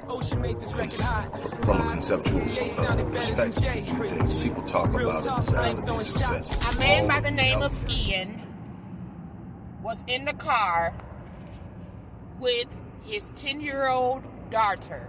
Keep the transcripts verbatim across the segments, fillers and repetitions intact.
Ocean made this record hot. From a conceptual perspective, people talk about it. A man by the name of Ian was in the car with his ten-year-old daughter.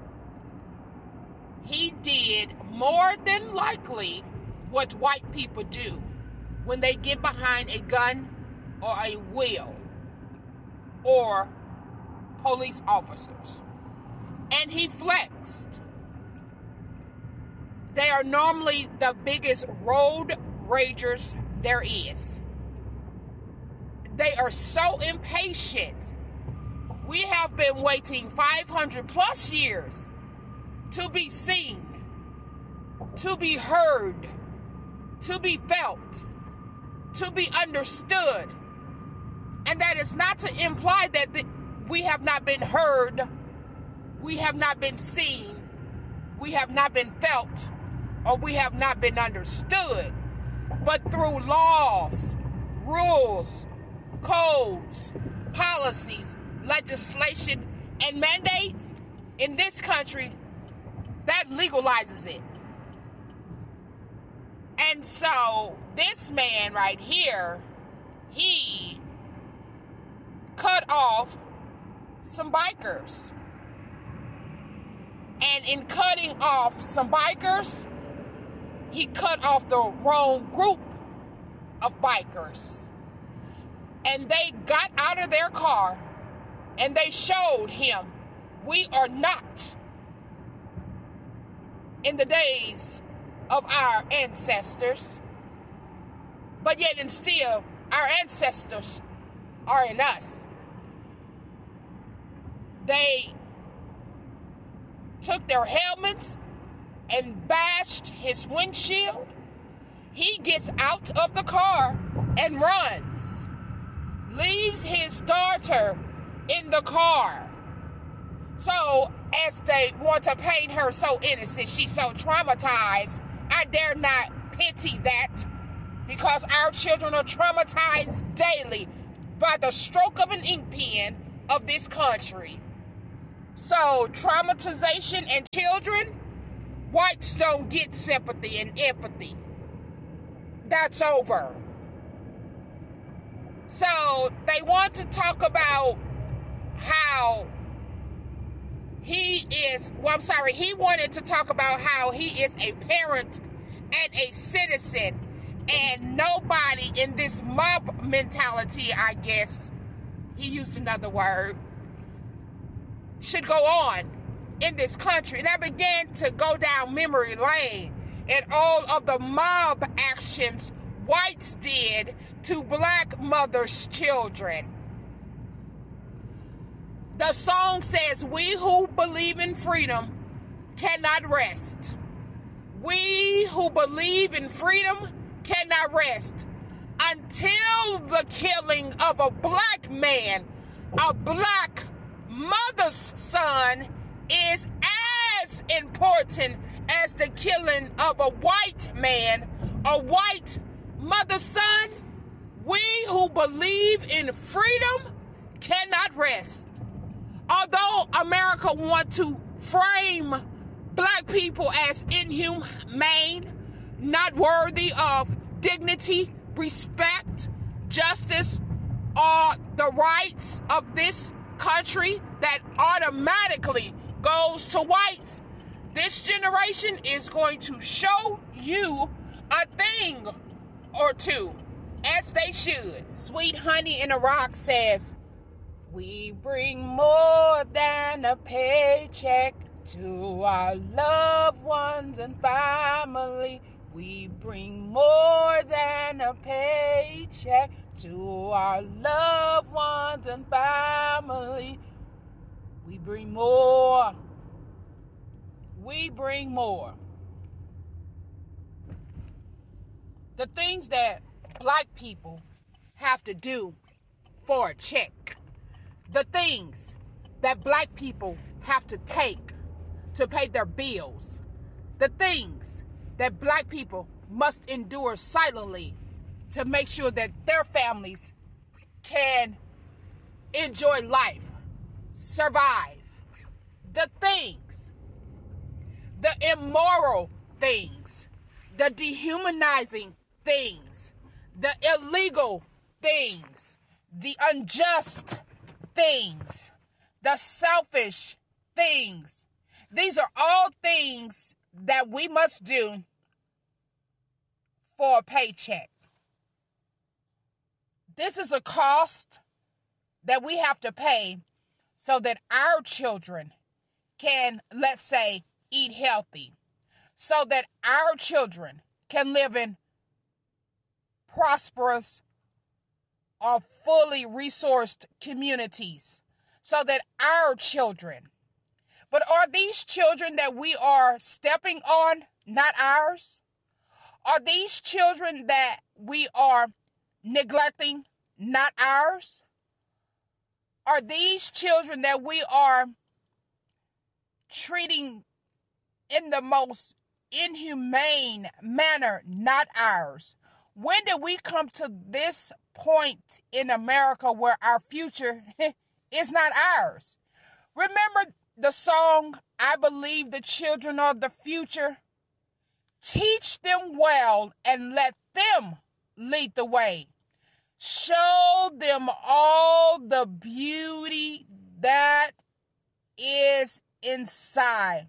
He did more than likely what white people do when they get behind a gun or a wheel or police officers. And he flexed. They are normally the biggest road ragers there is. They are so impatient. We have been waiting five hundred plus years to be seen, to be heard, to be felt, to be understood. And that is not to imply that the, we have not been heard, we have not been seen, we have not been felt, or we have not been understood. But through laws, rules, codes, policies, legislation, and mandates in this country, that legalizes it. And so this man right here, he cut off some bikers. And in cutting off some bikers, he cut off the wrong group of bikers. And they got out of their car and they showed him, we are not in the days of our ancestors, but yet and still our ancestors are in us. They took their helmets and bashed his windshield. He gets out of the car and runs, leaves his daughter in the car. So as they want to paint her so innocent, she's so traumatized, I dare not pity that, because our children are traumatized daily by the stroke of an ink pen of this country. So traumatization and children, whites don't get sympathy and empathy. That's over. So they want to talk about how he is, well, I'm sorry, he wanted to talk about how he is a parent and a citizen, and nobody in this mob mentality, I guess, he used another word, should go on in this country. And I began to go down memory lane and all of the mob actions whites did to black mothers' children. The song says, we who believe in freedom cannot rest. We who believe in freedom cannot rest until the killing of a black man, a black mother's son, is as important as the killing of a white man, a white mother's son. We who believe in freedom cannot rest. Although America wants to frame black people as inhumane, not worthy of dignity, respect, justice, or the rights of this country that automatically goes to whites, this generation is going to show you a thing or two, as they should. Sweet Honey in a Rock says, we bring more than a paycheck to our loved ones and family. We bring more than a paycheck to our loved ones and family. We bring more. We bring more. The things that black people have to do for a check. The things that black people have to take to pay their bills. The things that black people must endure silently to make sure that their families can enjoy life, survive. the things, the immoral things, the dehumanizing things, the illegal things, the unjust things, the selfish things. These are all things that we must do for a paycheck. This is a cost that we have to pay so that our children can, let's say, eat healthy, so that our children can live in prosperous or fully resourced communities, so that our children, but are these children that we are stepping on not ours? Are these children that we are neglecting not ours? Are these children that we are treating in the most inhumane manner not ours? When did we come to this point in America where our future is not ours? Remember the song, I Believe the Children are the Future? Teach them well and let them lead the way. Show them all the beauty that is inside.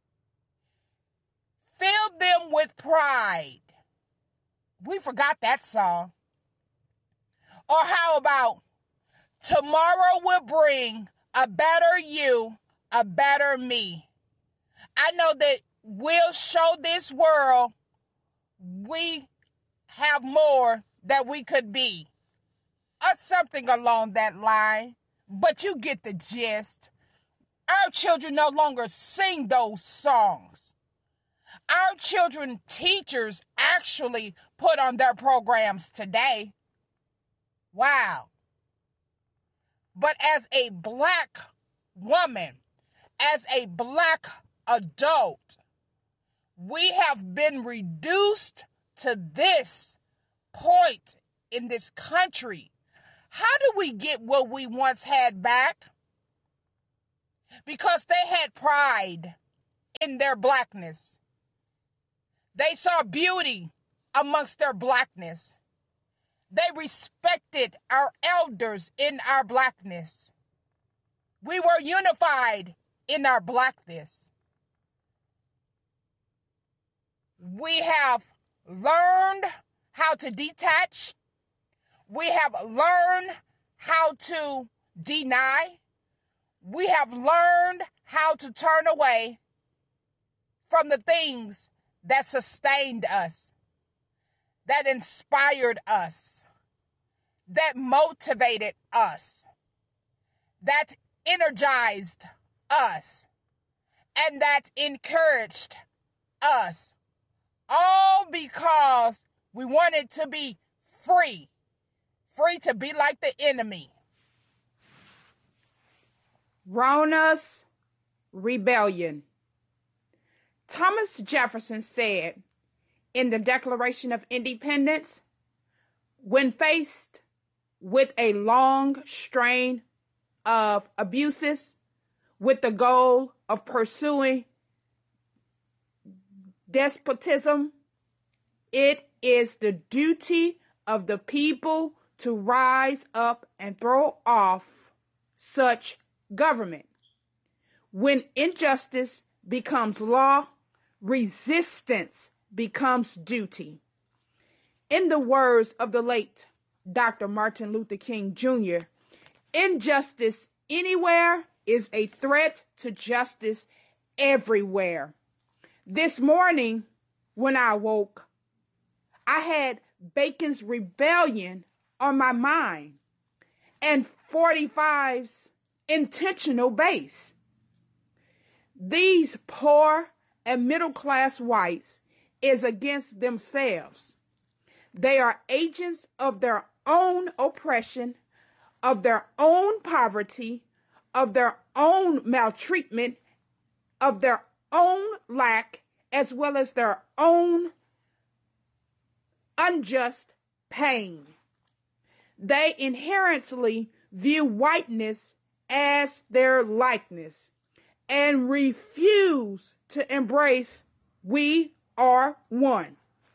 Fill them with pride. We forgot that song. Or how about, tomorrow will bring a better you, a better me. I know that we'll show this world we have more that we could be. Or something along that line. But you get the gist. Our children no longer sing those songs. Our children teachers actually put on their programs today. Wow. But as a black woman, as a black adult, we have been reduced to this point in this country. How do we get what we once had back? Because they had pride in their blackness. They saw beauty amongst their blackness. They respected our elders in our blackness. We were unified in our blackness. We have learned how to detach. We have learned how to deny. We have learned how to turn away from the things that sustained us, that inspired us, that motivated us, that energized us, and that encouraged us. All because we wanted to be free, free to be like the enemy. Rona's Rebellion. Thomas Jefferson said in the Declaration of Independence, when faced with a long strain of abuses with the goal of pursuing despotism, it is the duty of the people to rise up and throw off such government. When injustice becomes law, resistance becomes duty. In the words of the late Doctor Martin Luther King Junior, injustice anywhere is a threat to justice everywhere. This morning, when I woke, I had Bacon's Rebellion on my mind and forty-five's intentional base. These poor and middle-class whites is against themselves. They are agents of their own oppression, of their own poverty, of their own maltreatment, of their own lack, as well as their own unjust pain. They inherently view whiteness as their likeness, and refuse to embrace we are one.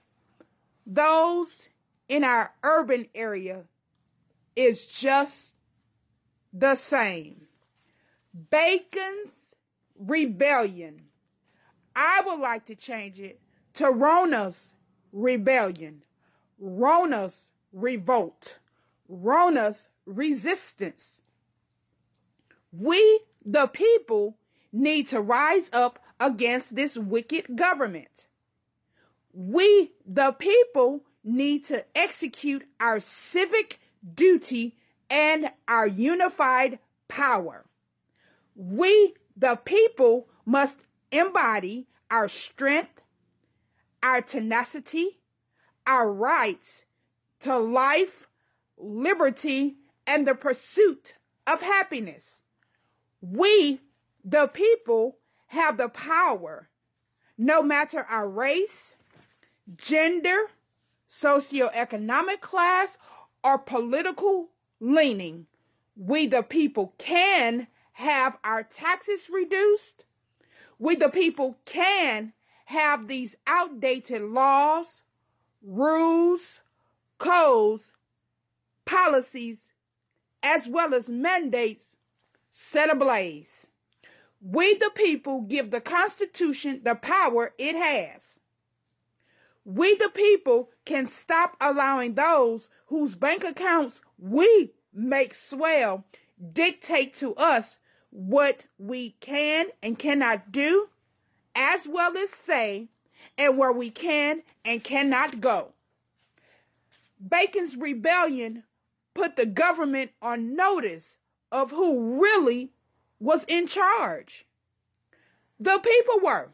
Those in our urban area is just the same. Bacon's rebellion. I would like to change it to Rona's rebellion, Rona's revolt, Rona's resistance. We, the people, need to rise up against this wicked government. We, the people, need to execute our civic duty and our unified power. We, the people, must embody our strength, our tenacity, our rights to life, liberty, and the pursuit of happiness. We, the people, have the power, no matter our race, gender, socioeconomic class, or political leaning. We, the people, can have our taxes reduced. We, the people, can have these outdated laws, rules, codes, policies, as well as mandates set ablaze. We, the people, give the Constitution the power it has. We, the people, can stop allowing those whose bank accounts we make swell dictate to us what we can and cannot do, as well as say, and where we can and cannot go. Bacon's rebellion put the government on notice of who really was in charge. The people were.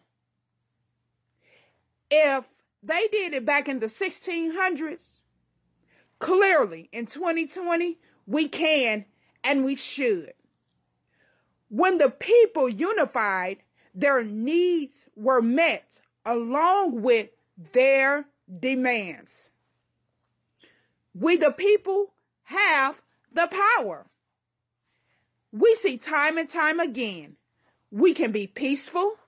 If they did it back in the sixteen hundreds, clearly in twenty twenty, we can and we should. When the people unified, their needs were met along with their demands. We, the people, have the power. We see time and time again, we can be peaceful,